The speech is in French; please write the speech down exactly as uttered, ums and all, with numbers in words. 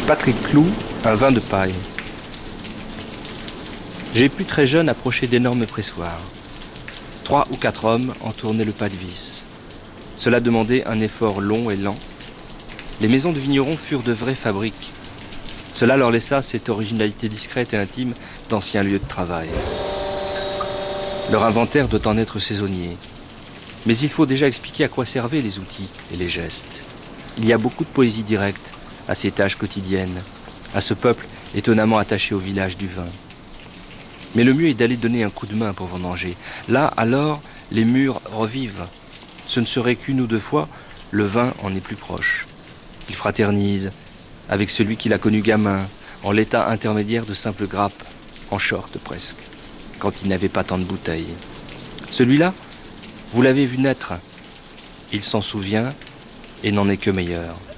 Patrick Cloux, un vin de paille. J'ai pu très jeune approcher d'énormes pressoirs. Trois ou quatre hommes entournaient le pas de vis. Cela demandait un effort long et lent. Les maisons de vignerons furent de vraies fabriques. Cela leur laissa cette originalité discrète et intime d'anciens lieux de travail. Leur inventaire doit en être saisonnier. Mais il faut déjà expliquer à quoi servaient les outils et les gestes. Il y a beaucoup de poésie directe à ces tâches quotidiennes, à ce peuple étonnamment attaché au village du vin. Mais le mieux est d'aller donner un coup de main pour vendanger. Là, alors, les murs revivent. Ce ne serait qu'une ou deux fois, le vin en est plus proche. Il fraternise avec celui qu'il a connu gamin, en l'état intermédiaire de simple grappe, en short presque, quand il n'avait pas tant de bouteilles. Celui-là, vous l'avez vu naître. Il s'en souvient et n'en est que meilleur.